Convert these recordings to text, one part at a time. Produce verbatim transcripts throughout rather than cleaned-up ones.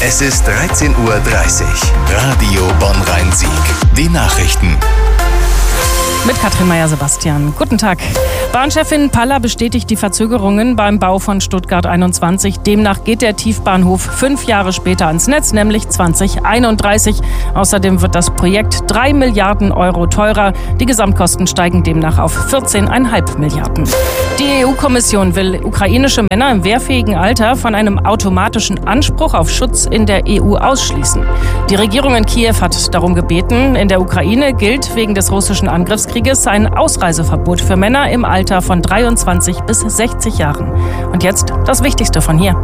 Es ist dreizehn Uhr dreißig. Radio Bonn-Rhein-Sieg. Die Nachrichten. Mit Katrin Meyer-Sebastian. Guten Tag. Bahnchefin Palla bestätigt die Verzögerungen beim Bau von Stuttgart einundzwanzig. Demnach geht der Tiefbahnhof fünf Jahre später ans Netz, nämlich zwanzig einunddreißig. Außerdem wird das Projekt drei Milliarden Euro teurer. Die Gesamtkosten steigen demnach auf vierzehn Komma fünf Milliarden. Die E U-Kommission will ukrainische Männer im wehrfähigen Alter von einem automatischen Anspruch auf Schutz in der E U ausschließen. Die Regierung in Kiew hat darum gebeten. In der Ukraine gilt wegen des russischen Angriffskrieges ein Ausreiseverbot für Männer im Alter von dreiundzwanzig bis sechzig Jahren. Und jetzt das Wichtigste von hier.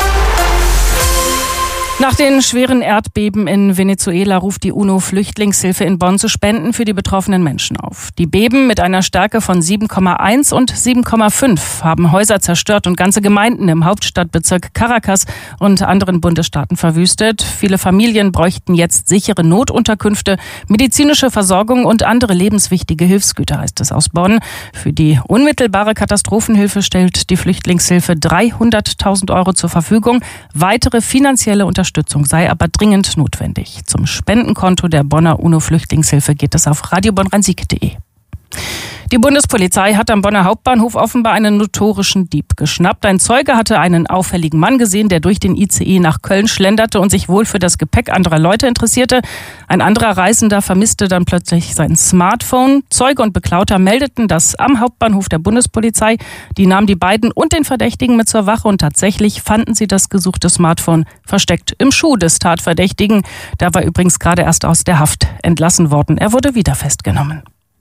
Nach den schweren Erdbeben in Venezuela ruft die UNO-Flüchtlingshilfe in Bonn zu Spenden für die betroffenen Menschen auf. Die Beben mit einer Stärke von sieben Komma eins und sieben Komma fünf haben Häuser zerstört und ganze Gemeinden im Hauptstadtbezirk Caracas und anderen Bundesstaaten verwüstet. Viele Familien bräuchten jetzt sichere Notunterkünfte, medizinische Versorgung und andere lebenswichtige Hilfsgüter, heißt es aus Bonn. Für die unmittelbare Katastrophenhilfe stellt die Flüchtlingshilfe dreihunderttausend Euro zur Verfügung. Weitere finanzielle Unterstützung Unterstützung sei aber dringend notwendig. Zum Spendenkonto der Bonner UNO-Flüchtlingshilfe geht es auf radio bonn rhein sieg punkt de. Die Bundespolizei hat am Bonner Hauptbahnhof offenbar einen notorischen Dieb geschnappt. Ein Zeuge hatte einen auffälligen Mann gesehen, der durch den I C E nach Köln schlenderte und sich wohl für das Gepäck anderer Leute interessierte. Ein anderer Reisender vermisste dann plötzlich sein Smartphone. Zeuge und Beklauter meldeten das am Hauptbahnhof der Bundespolizei. Die nahmen die beiden und den Verdächtigen mit zur Wache und tatsächlich fanden sie das gesuchte Smartphone versteckt im Schuh des Tatverdächtigen. Der war übrigens gerade erst aus der Haft entlassen worden. Er wurde wieder festgenommen.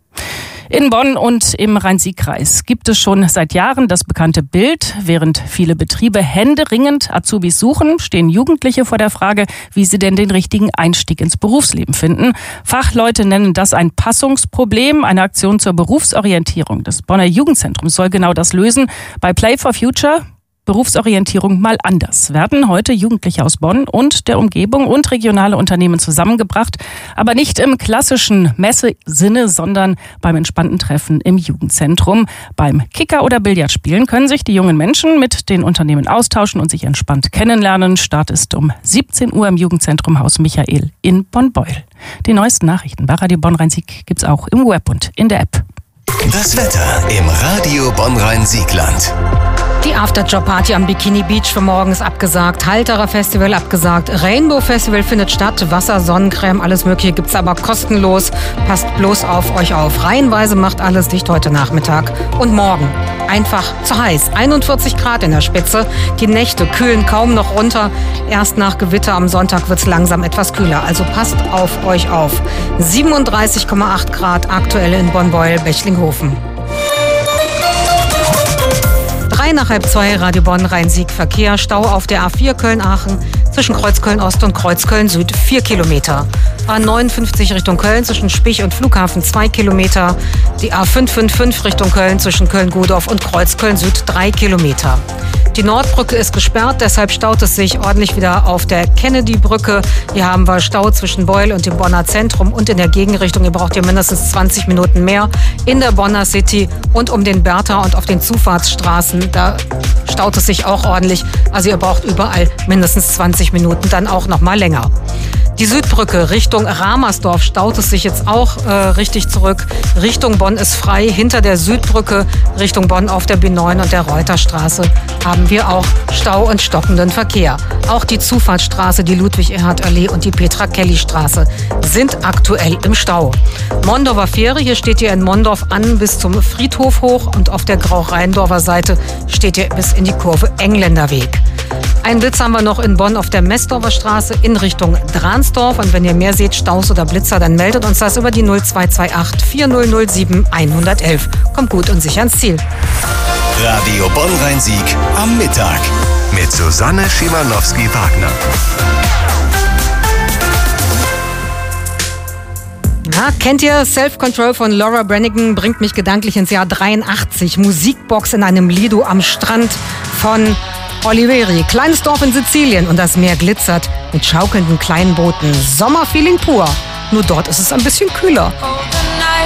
In Bonn und im Rhein-Sieg-Kreis gibt es schon seit Jahren das bekannte Bild. Während viele Betriebe händeringend Azubis suchen, stehen Jugendliche vor der Frage, wie sie denn den richtigen Einstieg ins Berufsleben finden. Fachleute nennen das ein Passungsproblem. Eine Aktion zur Berufsorientierung des Bonner Jugendzentrums soll genau das lösen. Bei Play for Future Berufsorientierung mal anders werden heute Jugendliche aus Bonn und der Umgebung und regionale Unternehmen zusammengebracht, aber nicht im klassischen Messesinne, sondern beim entspannten Treffen im Jugendzentrum. Beim Kicker- oder Billardspielen können sich die jungen Menschen mit den Unternehmen austauschen und sich entspannt kennenlernen. Start ist um siebzehn Uhr im Jugendzentrum Haus Michael in Bonn-Beuel. Die neuesten Nachrichten bei Radio Bonn-Rhein-Sieg gibt's auch im Web und in der App. Das Wetter im Radio Bonn-Rhein-Siegland. Die Afterjob-Party am Bikini Beach für morgen ist abgesagt. Halterer Festival abgesagt. Rainbow Festival findet statt. Wasser, Sonnencreme, alles Mögliche gibt's aber kostenlos. Passt bloß auf euch auf. Reihenweise macht alles dicht heute Nachmittag und morgen. Einfach zu heiß. einundvierzig Grad in der Spitze. Die Nächte kühlen kaum noch runter. Erst nach Gewitter am Sonntag wird's langsam etwas kühler. Also passt auf euch auf. siebenunddreißig Komma acht Grad aktuell in Bonn-Beuel-Bechlinghofen. Drei nach halb zwei, Radio Bonn-Rhein-Sieg Verkehr. Stau auf der A vier Köln-Aachen zwischen Kreuzköln-Ost und Kreuzköln-Süd vier Kilometer. A neunundfünfzig Richtung Köln zwischen Spich und Flughafen zwei Kilometer. Die A fünf fünf fünf Richtung Köln zwischen Köln-Godorf und Kreuzköln-Süd drei Kilometer. Die Nordbrücke ist gesperrt, deshalb staut es sich ordentlich wieder auf der Kennedy-Brücke. Hier haben wir Stau zwischen Beuel und dem Bonner Zentrum und in der Gegenrichtung. Ihr braucht hier mindestens zwanzig Minuten mehr in der Bonner City und um den Bertha und auf den Zufahrtsstraßen. Da staut es sich auch ordentlich. Also ihr braucht überall mindestens zwanzig Minuten, dann auch noch mal länger. Die Südbrücke Richtung Ramersdorf staut es sich jetzt auch äh, richtig zurück. Richtung Bonn ist frei. Hinter der Südbrücke Richtung Bonn auf der B neun und der Reuterstraße haben wir auch Stau und stockenden Verkehr. Auch die Zufahrtsstraße, die Ludwig-Erhard-Allee und die Petra-Kelly-Straße sind aktuell im Stau. Mondorfer Fähre, hier steht ihr in Mondorf an bis zum Friedhof hoch und auf der Grau-Rheindorfer Seite steht ihr bis in die Kurve Engländerweg. Einen Blitz haben wir noch in Bonn auf der Messdorfer Straße in Richtung Dransdorf. Und wenn ihr mehr seht, Staus oder Blitzer, dann meldet uns das über die null zwei zwei acht vier null null sieben eins eins eins. Kommt gut und sicher ans Ziel. Radio Bonn-Rhein-Sieg am Mittag mit Susanne Schimanowski-Wagner. Ja, kennt ihr Self-Control von Laura Branigan? Bringt mich gedanklich ins Jahr dreiundachtzig. Musikbox in einem Lido am Strand von Oliveri. Kleines Dorf in Sizilien und das Meer glitzert mit schaukelnden kleinen Booten. Sommerfeeling pur. Nur dort ist es ein bisschen kühler.